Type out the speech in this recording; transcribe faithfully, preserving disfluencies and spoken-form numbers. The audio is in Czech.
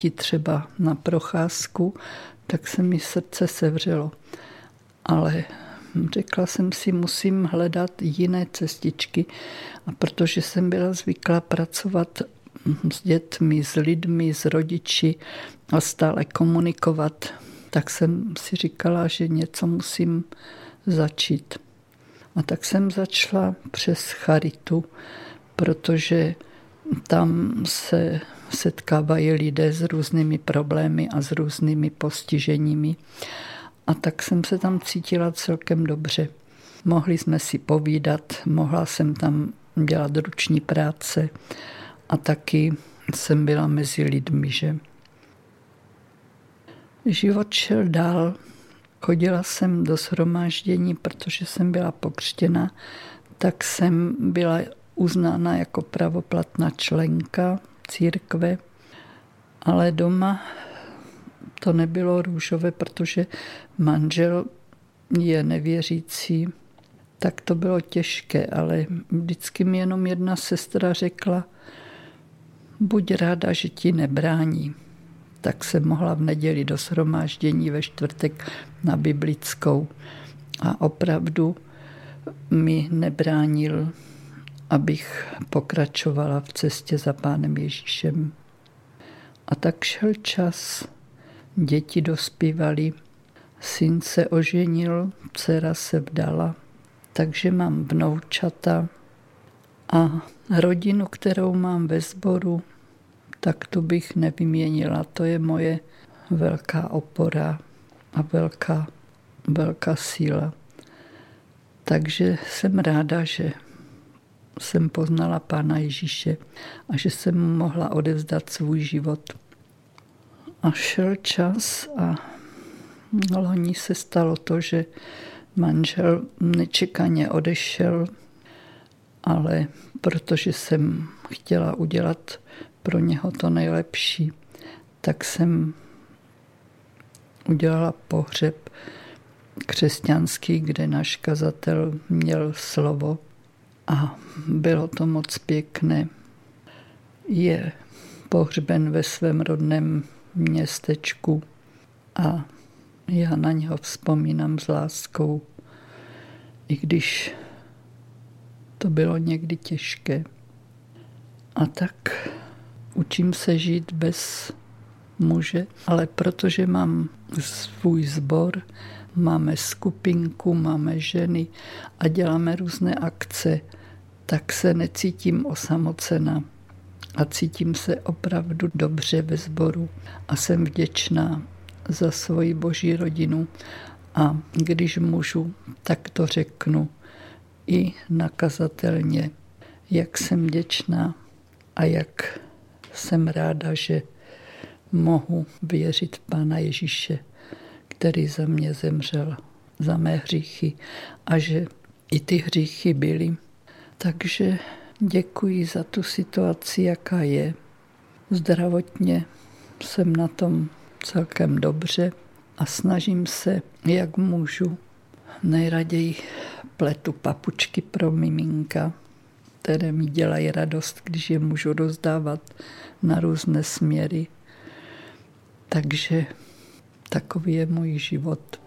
třeba na procházku, tak se mi srdce sevřelo. Ale řekla jsem si, musím hledat jiné cestičky. A protože jsem byla zvyklá pracovat s dětmi, s lidmi, s rodiči a stále komunikovat, tak jsem si říkala, že něco musím začít. A tak jsem začala přes charitu, protože tam se setkávají lidé s různými problémy a s různými postiženími. A tak jsem se tam cítila celkem dobře. Mohli jsme si povídat, mohla jsem tam dělat ruční práce a taky jsem byla mezi lidmi, že. Život šel dál. Chodila jsem do shromáždění, protože jsem byla pokřtěna, tak jsem byla uznána jako pravoplatná členka církve, ale doma to nebylo růžové, protože manžel je nevěřící, tak to bylo těžké, ale vždycky mi jenom jedna sestra řekla, buď ráda, že ti nebrání. Tak jsem mohla v neděli do shromáždění, ve čtvrtek na biblickou. A opravdu mi nebránil, abych pokračovala v cestě za Pánem Ježíšem. A tak šel čas, děti dospívaly, syn se oženil, dcera se vdala, takže mám vnoučata a rodinu, kterou mám ve sboru, tak to bych nevyměnila. To je moje velká opora a velká, velká síla. Takže jsem ráda, že jsem poznala Pána Ježíše a že jsem mu mohla odevzdat svůj život. A šel čas a loni se stalo to, že manžel nečekaně odešel, ale protože jsem chtěla udělat pro něho to nejlepší, tak jsem udělala pohřeb křesťanský, kde náš kazatel měl slovo a bylo to moc pěkné. Je pohřben ve svém rodném městečku a já na něho vzpomínám s láskou, i když to bylo někdy těžké. A tak učím se žít bez muže, ale protože mám svůj sbor, máme skupinku, máme ženy a děláme různé akce, tak se necítím osamocena a cítím se opravdu dobře ve sboru a jsem vděčná za svoji boží rodinu a když můžu, tak to řeknu i nakazatelně, jak jsem vděčná a jak jsem ráda, že mohu věřit v Pána Ježíše, který za mě zemřel, za mé hříchy a že i ty hříchy byly. Takže děkuji za tu situaci, jaká je. Zdravotně jsem na tom celkem dobře a snažím se, jak můžu. Nejraději pletu papučky pro miminka, které mi dělají radost, když je můžu rozdávat na různé směry. Takže takový je můj život.